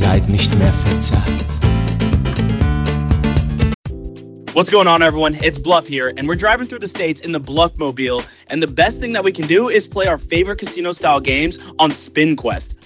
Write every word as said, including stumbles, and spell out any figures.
seid nicht mehr verzerrt. What's going on, everyone? It's Bluff here, and we're driving through the states in the Bluffmobile, and the best thing that we can do is play our favorite casino-style games on Spin Quest.